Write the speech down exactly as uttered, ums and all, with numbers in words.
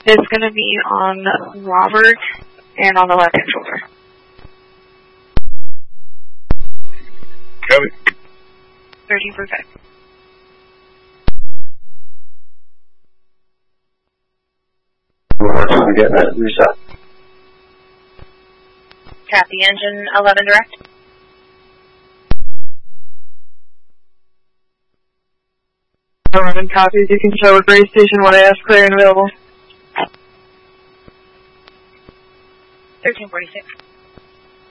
It's going to be on Robert and on the left-hand shoulder. Copy. thirteen for effect. We're getting that reset. Copy, engine eleven direct. eleven copies. You can show a Gray Station one A S clear and available. thirteen forty-six.